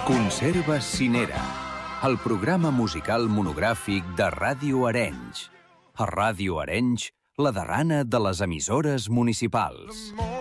Conserves Cinera, el programa musical monogràfic de Ràdio Arenys. A Ràdio Arenys, la darrana de les emissores municipals.